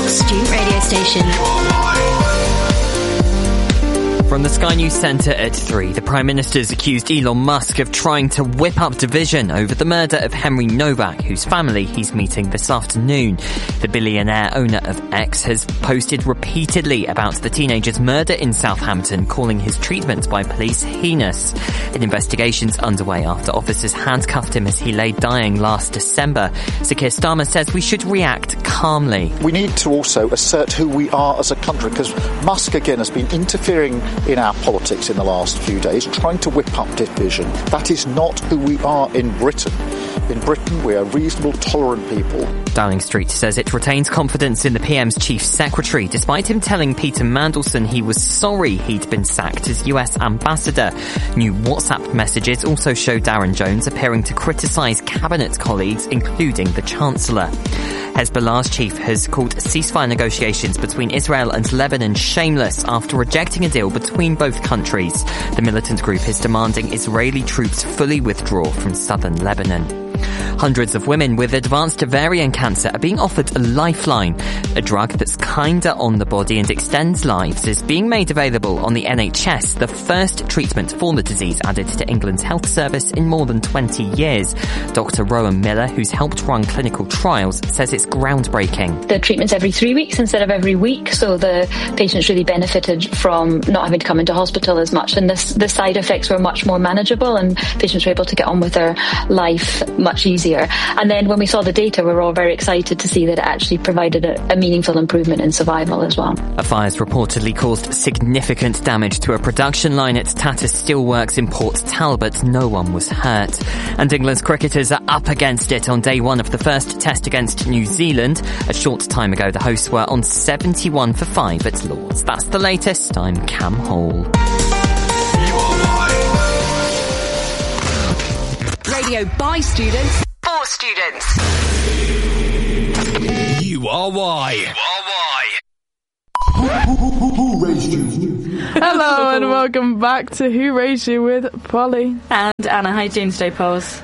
Student radio station. From the Sky News Centre at 3, the Prime Minister's accused Elon Musk of trying to whip up division over the murder of Henry Novak, whose family he's meeting this afternoon. The billionaire owner of X has posted repeatedly about the teenager's murder in Southampton, calling his treatment by police heinous. An investigation's underway after officers handcuffed him as he lay dying last December. Sir Keir Starmer says we should react calmly. We need to also assert who we are as a country, because Musk again has been interfering in our politics in the last few days, trying to whip up division. That is not who we are in Britain. In Britain, we are reasonable, tolerant people. Downing Street says it retains confidence in the PM's chief secretary, despite him telling Peter Mandelson he was sorry he'd been sacked as US ambassador. New WhatsApp messages also show Darren Jones appearing to criticise cabinet colleagues, including the Chancellor. Hezbollah's chief has called ceasefire negotiations between Israel and Lebanon shameless after rejecting a deal between both countries. The militant group is demanding Israeli troops fully withdraw from southern Lebanon. Hundreds of women with advanced ovarian cancer are being offered a lifeline. A drug that's kinder on the body and extends lives is being made available on the NHS, the first treatment for the disease added to England's health service in more than 20 years. Dr. Rowan Miller, who's helped run clinical trials, says it's groundbreaking. The treatment's every 3 weeks instead of every week, so the patients really benefited from not having to come into hospital as much, and the side effects were much more manageable and patients were able to get on with their life much easier. And then when we saw the data, we were all very excited to see that it actually provided a meaningful improvement in survival as well. A fire's reportedly caused significant damage to a production line at Tata Steelworks in Port Talbot. No one was hurt. And England's cricketers are up against it on day one of the first test against New Zealand. A short time ago, the hosts were on 71 for 5 at Lord's. That's the latest. I'm Cam Hall. Radio by students. For students. You are why. Who raised you? Hello and welcome back to Who Raised You with Polly and Anna. How you doing today, Pose?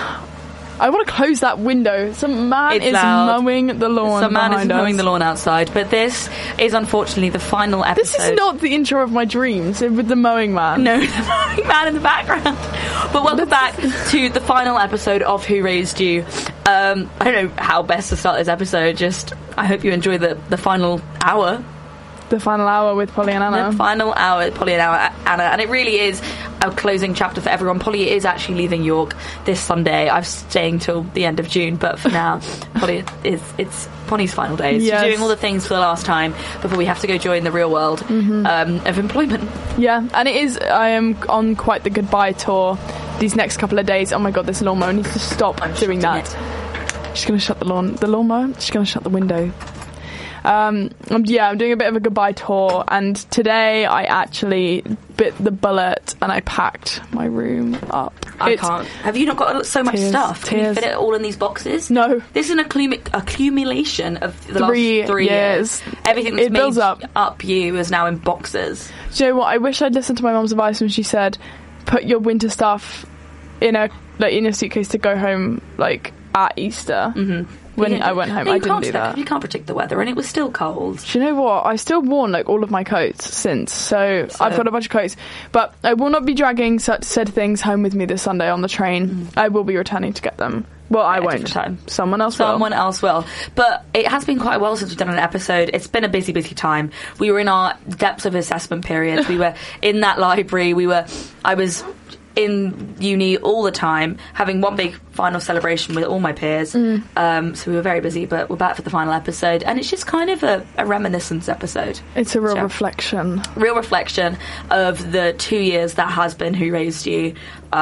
I want to close that window. Some man it's is loud. mowing the lawn. Some man is mowing us. the lawn outside. But this is unfortunately the final episode. This is not the intro of my dreams with the mowing man. No, the mowing man in the background. But welcome back to the final episode of Who Raised You. I don't know how best to start this episode. Just I hope you enjoy the final hour. The final hour with Polly and Anna. The final hour with Polly and Anna. And it really is a closing chapter for everyone. Polly is actually leaving York this Sunday. I'm staying till the end of June, but for now, it's Polly's final days. Yes. She's doing all the things for the last time before we have to go join the real world of employment. Yeah, and it is. I am on quite the goodbye tour these next couple of days. Oh my god, this lawnmower needs to stop doing that. She's going to shut the lawnmower. She's going to shut the window. I'm doing a bit of a goodbye tour, and today I actually bit the bullet and I packed my room up. I can't. Have you not got so much stuff? Can you fit it all in these boxes? No. This is an accumulation of the last 3 years. Everything that's builds up you is now in boxes. Do you know what? I wish I'd listened to my mum's advice when she said, put your winter stuff in a suitcase to go home at Easter. Mm-hmm. When I went home, I didn't do that. You can't predict the weather, and it was still cold. Do you know what? I still worn all of my coats since, so I've got a bunch of coats. But I will not be dragging said things home with me this Sunday on the train. I will be returning to get them. Well, I won't. Someone else will. But it has been quite a while since we've done an episode. It's been a busy, busy time. We were in our depths of assessment period. We were in that library. I was in uni all the time, having one big final celebration with all my peers. So we were very busy, but we're back for the final episode, and it's just kind of a reminiscence episode. It's a real reflection. Real reflection of the 2 years that has been Who Raised You.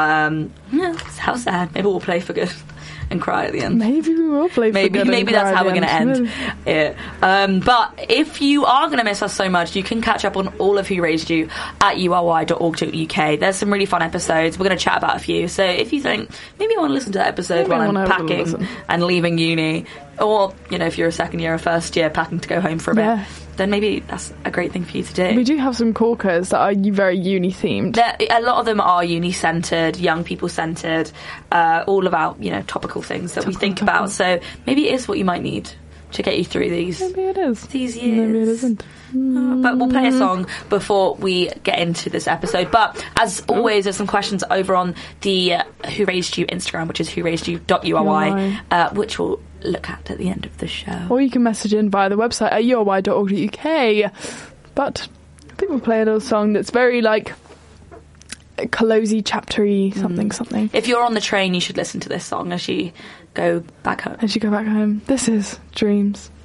How sad. Maybe we'll play for good and cry at the end. Maybe we will play for good. Maybe that's how we're going to end it. But if you are going to miss us so much, you can catch up on all of Who Raised You at ury.org.uk. There's some really fun episodes. We're going to chat about a few. So if you think, maybe I want to listen to that episode while I'm packing and leaving uni, or, if you're a second year or first year packing to go home for a bit, then maybe that's a great thing for you to do. We do have some corkers that are very uni-themed. A lot of them are uni-centred, young people-centred, all about, topical things that we think about. So maybe it is what you might need to get you through these. Maybe it is. These years. Maybe it isn't. But we'll play a song before we get into this episode. But as always, there's some questions over on the Who Raised You Instagram, which is whoraisedyou.uri, which we'll look at the end of the show. Or you can message in via the website at uri.org.uk. But I think we'll play a little song that's very like closey, chaptery, something. If you're on the train, you should listen to this song as you go back home. This is Dreams.